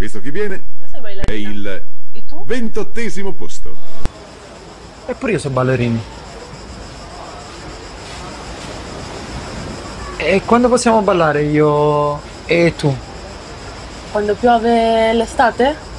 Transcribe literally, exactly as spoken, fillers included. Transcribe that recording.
Visto chi viene, Io sei è ballerina. il E tu? ventottesimo posto. Eppure io so ballerini. E quando possiamo ballare io e tu? Quando piove l'estate?